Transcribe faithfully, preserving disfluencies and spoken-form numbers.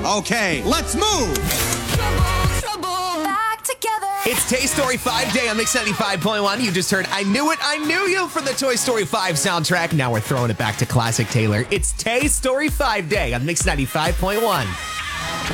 Okay, let's move. Trouble, trouble. Back together. It's Toy Story five Day on Mix ninety-five point one. You just heard I Knew It, I Knew You from the Toy Story five soundtrack. Now we're throwing it back to classic Taylor. It's Toy Story five Day on Mix ninety-five point one.